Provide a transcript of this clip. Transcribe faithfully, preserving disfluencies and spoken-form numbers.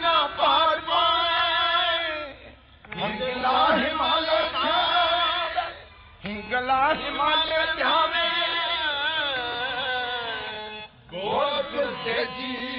ना पार पाए हिंगला हिमालय ध्यावे हिंगला हिमालय ध्यावे गोद से जी